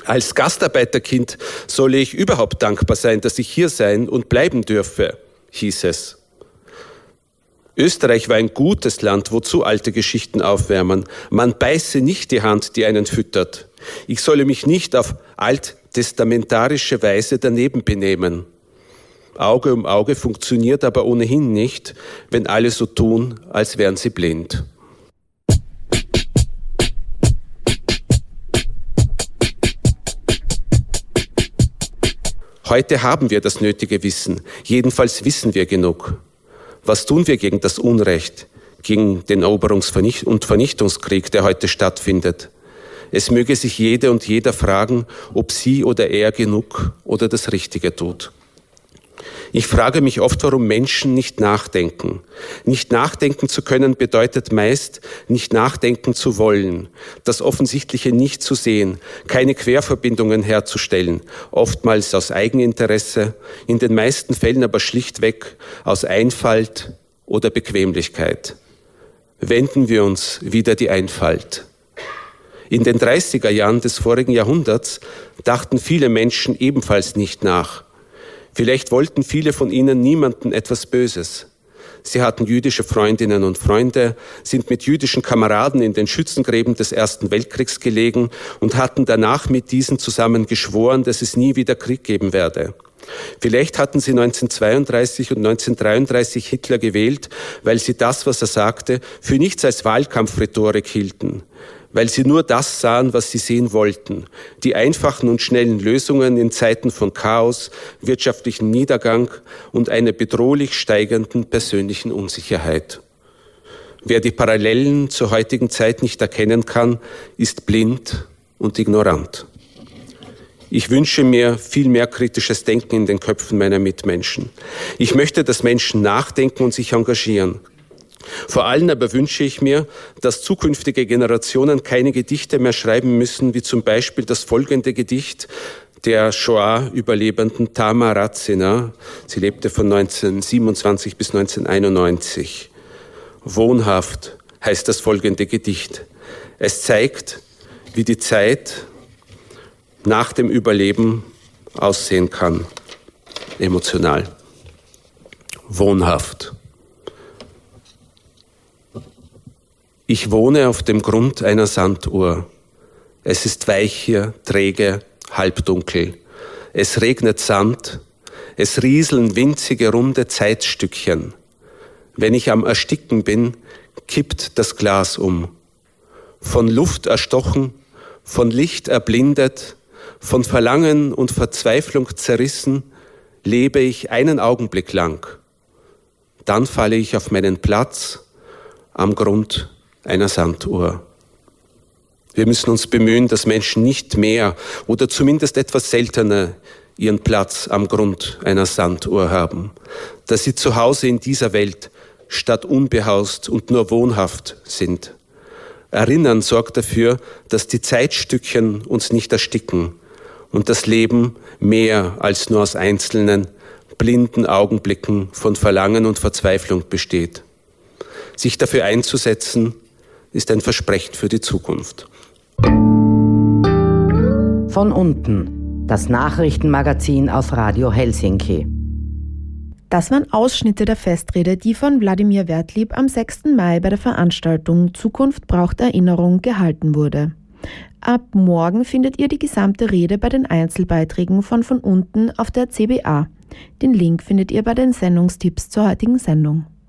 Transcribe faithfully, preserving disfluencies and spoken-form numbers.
Als Gastarbeiterkind solle ich überhaupt dankbar sein, dass ich hier sein und bleiben dürfe, hieß es. Österreich war ein gutes Land, wozu alte Geschichten aufwärmen. Man beiße nicht die Hand, die einen füttert. Ich solle mich nicht auf alttestamentarische Weise daneben benehmen. Auge um Auge funktioniert aber ohnehin nicht, wenn alle so tun, als wären sie blind. Heute haben wir das nötige Wissen. Jedenfalls wissen wir genug. Was tun wir gegen das Unrecht, gegen den Eroberungs- und Vernichtungskrieg, der heute stattfindet? Es möge sich jede und jeder fragen, ob sie oder er genug oder das Richtige tut. Ich frage mich oft, warum Menschen nicht nachdenken. Nicht nachdenken zu können bedeutet meist, nicht nachdenken zu wollen, das Offensichtliche nicht zu sehen, keine Querverbindungen herzustellen, oftmals aus Eigeninteresse, in den meisten Fällen aber schlichtweg aus Einfalt oder Bequemlichkeit. Wenden wir uns wieder die Einfalt. In den dreißiger Jahren des vorigen Jahrhunderts dachten viele Menschen ebenfalls nicht nach. Vielleicht wollten viele von ihnen niemandem etwas Böses. Sie hatten jüdische Freundinnen und Freunde, sind mit jüdischen Kameraden in den Schützengräben des Ersten Weltkriegs gelegen und hatten danach mit diesen zusammen geschworen, dass es nie wieder Krieg geben werde. Vielleicht hatten sie neunzehnhundertzweiunddreißig und neunzehnhundertdreiunddreißig Hitler gewählt, weil sie das, was er sagte, für nichts als Wahlkampfrhetorik hielten. Weil sie nur das sahen, was sie sehen wollten. Die einfachen und schnellen Lösungen in Zeiten von Chaos, wirtschaftlichem Niedergang und einer bedrohlich steigenden persönlichen Unsicherheit. Wer die Parallelen zur heutigen Zeit nicht erkennen kann, ist blind und ignorant. Ich wünsche mir viel mehr kritisches Denken in den Köpfen meiner Mitmenschen. Ich möchte, dass Menschen nachdenken und sich engagieren. Vor allem aber wünsche ich mir, dass zukünftige Generationen keine Gedichte mehr schreiben müssen, wie zum Beispiel das folgende Gedicht der Shoah-Überlebenden Tamar Razina. Sie lebte von neunzehnhundertsiebenundzwanzig bis neunzehnhunderteinundneunzig. Wohnhaft heißt das folgende Gedicht. Es zeigt, wie die Zeit nach dem Überleben aussehen kann. Emotional. Wohnhaft. Ich wohne auf dem Grund einer Sanduhr. Es ist weich hier, träge, halbdunkel. Es regnet Sand. Es rieseln winzige, runde Zeitstückchen. Wenn ich am Ersticken bin, kippt das Glas um. Von Luft erstochen, von Licht erblindet, von Verlangen und Verzweiflung zerrissen, lebe ich einen Augenblick lang. Dann falle ich auf meinen Platz am Grund einer Sanduhr. Wir müssen uns bemühen, dass Menschen nicht mehr oder zumindest etwas seltener ihren Platz am Grund einer Sanduhr haben, dass sie zu Hause in dieser Welt statt unbehaust und nur wohnhaft sind. Erinnern sorgt dafür, dass die Zeitstückchen uns nicht ersticken und das Leben mehr als nur aus einzelnen, blinden Augenblicken von Verlangen und Verzweiflung besteht. Sich dafür einzusetzen, ist ein Versprechen für die Zukunft. Von unten, das Nachrichtenmagazin auf Radio Helsinki. Das waren Ausschnitte der Festrede, die von Wladimir Wertlieb am sechsten Mai bei der Veranstaltung Zukunft braucht Erinnerung gehalten wurde. Ab morgen findet ihr die gesamte Rede bei den Einzelbeiträgen von von unten auf der C B A. Den Link findet ihr bei den Sendungstipps zur heutigen Sendung.